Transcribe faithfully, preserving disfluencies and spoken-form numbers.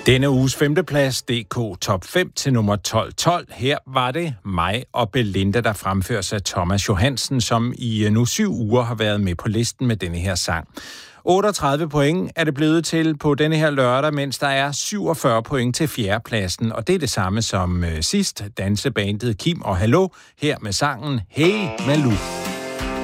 Denne uges femteplads, D K Top fem til nummer tolv tolv. Her var det mig og Belinda, der fremføres af Thomas Johansen, som i nu syv uger har været med på listen med denne her sang. otteogtredive point er det blevet til på denne her lørdag, mens der er syvogfyrre point til fjerdepladsen. Og det er det samme som sidst. Dansebandet Kim og Hallo her med sangen Hey Malou.